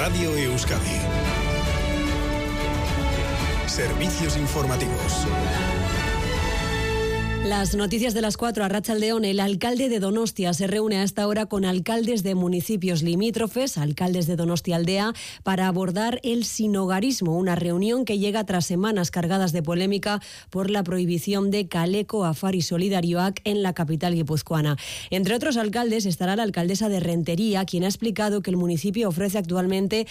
Radio Euskadi. Servicios informativos. Las noticias de las 4 a Arratsaldeon. El alcalde de Donostia se reúne a esta hora con alcaldes de municipios limítrofes, alcaldes de Donostialdea, para abordar el sinhogarismo, una reunión que llega tras semanas cargadas de polémica por la prohibición de kaleko afari solidarioak en la capital guipuzcoana. Entre otros alcaldes estará la alcaldesa de Rentería, quien ha explicado que el municipio ofrece actualmente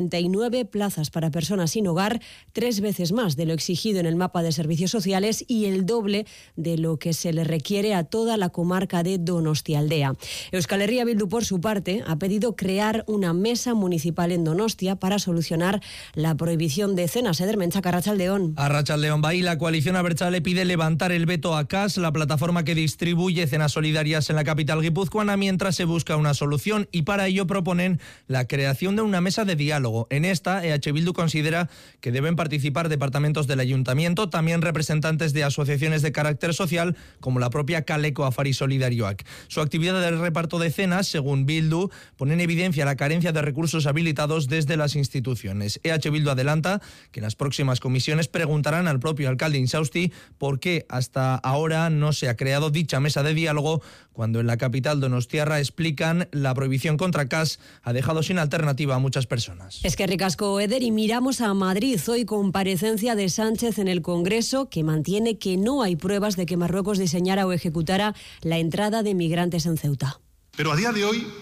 39 plazas para personas sin hogar, 3 veces más de lo exigido en el mapa de servicios sociales y el doble de lo que se le requiere a toda la comarca de Donostialdea. Euskal Herria Bildu, por su parte, ha pedido crear una mesa municipal en Donostia para solucionar la prohibición de cenas. Eder Menchaca, Arratsaldeon. Arratsaldeon, bai, la coalición abertzale pide levantar el veto a CAS, la plataforma que distribuye cenas solidarias en la capital guipuzcoana, mientras se busca una solución, y para ello proponen la creación de una mesa de diálogo. En esta, EH Bildu considera que deben participar departamentos del ayuntamiento, también representantes de asociaciones de carácter social, como la propia kaleko afari solidarioak. Su actividad de reparto de cenas, según Bildu, pone en evidencia la carencia de recursos habilitados desde las instituciones. EH Bildu adelanta que en las próximas comisiones preguntarán al propio alcalde Insausti por qué hasta ahora no se ha creado dicha mesa de diálogo, cuando en la capital donostiarra explican la prohibición contra CAS ha dejado sin alternativa a muchas personas. Eskerrik asko, Eder, y miramos a Madrid. Hoy comparecencia de Sánchez en el Congreso, que mantiene que no hay pruebas de que Marruecos diseñara o ejecutara la entrada de migrantes en Ceuta. Pero a día de hoy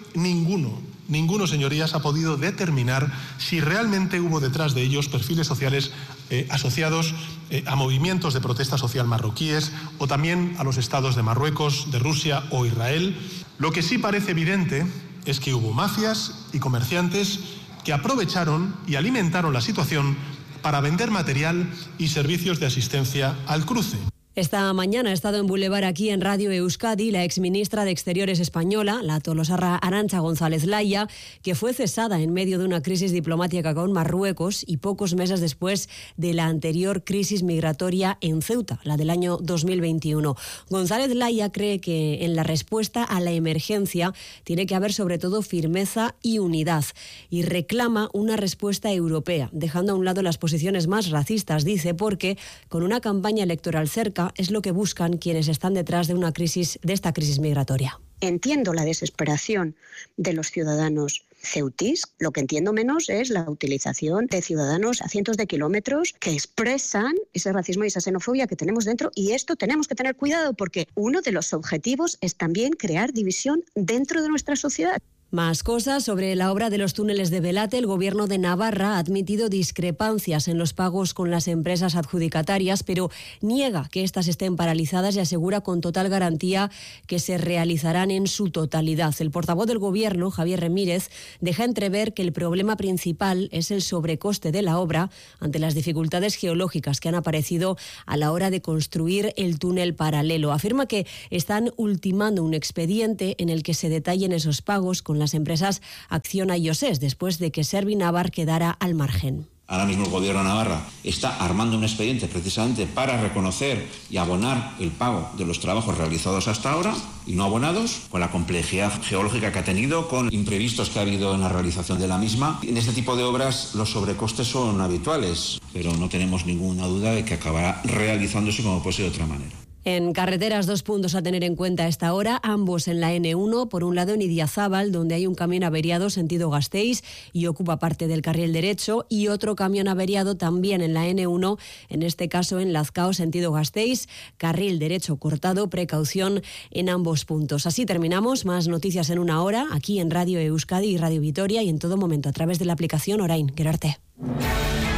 ninguno, señorías, ha podido determinar si realmente hubo detrás de ellos perfiles sociales asociados a movimientos de protesta social marroquíes o también a los estados de Marruecos, de Rusia o Israel. Lo que sí parece evidente es que hubo mafias y comerciantes que aprovecharon y alimentaron la situación para vender material y servicios de asistencia al cruce. Esta mañana ha estado en Boulevard, aquí en Radio Euskadi, la exministra de Exteriores española, la tolosarra Arantxa González Laya, que fue cesada en medio de una crisis diplomática con Marruecos y pocos meses después de la anterior crisis migratoria en Ceuta, la del año 2021. González Laya cree que en la respuesta a la emergencia tiene que haber sobre todo firmeza y unidad, y reclama una respuesta europea, dejando a un lado las posiciones más racistas, dice, porque con una campaña electoral cerca es lo que buscan quienes están detrás de esta crisis migratoria. Entiendo la desesperación de los ciudadanos ceutís. Lo que entiendo menos es la utilización de ciudadanos a cientos de kilómetros que expresan ese racismo y esa xenofobia que tenemos dentro, y esto tenemos que tener cuidado porque uno de los objetivos es también crear división dentro de nuestra sociedad. Más cosas sobre la obra de los túneles de Belate. El Gobierno de Navarra ha admitido discrepancias en los pagos con las empresas adjudicatarias, pero niega que éstas estén paralizadas y asegura con total garantía que se realizarán en su totalidad. El portavoz del Gobierno, Javier Remírez, deja entrever que el problema principal es el sobrecoste de la obra ante las dificultades geológicas que han aparecido a la hora de construir el túnel paralelo. Afirma que están ultimando un expediente en el que se detallen esos pagos con las empresas Acciona y OSES, después de que Servinavar quedara al margen. Ahora mismo el Gobierno de Navarra está armando un expediente precisamente para reconocer y abonar el pago de los trabajos realizados hasta ahora y no abonados, con la complejidad geológica que ha tenido, con imprevistos que ha habido en la realización de la misma. En este tipo de obras los sobrecostes son habituales, pero no tenemos ninguna duda de que acabará realizándose como puede ser de otra manera. En carreteras, 2 puntos a tener en cuenta a esta hora, ambos en la N1, por un lado en Idiazábal, donde hay un camión averiado sentido Gasteiz y ocupa parte del carril derecho, y otro camión averiado también en la N1, en este caso en Lazcao sentido Gasteiz, carril derecho cortado, precaución en ambos puntos. Así terminamos, más noticias en una hora, aquí en Radio Euskadi y Radio Vitoria, y en todo momento a través de la aplicación Orain. Gero arte.